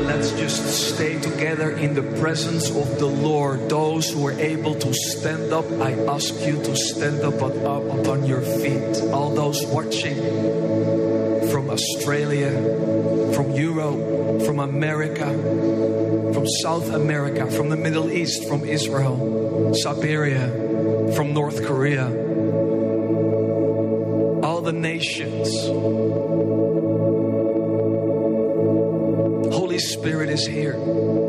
let's just stay together in the presence of the Lord. Those who are able to stand up, I ask you to stand up on your feet. All those watching from Australia, from Europe, from America, from South America, from the Middle East, from Israel, Siberia, from North Korea, all the nations. Holy Spirit is here.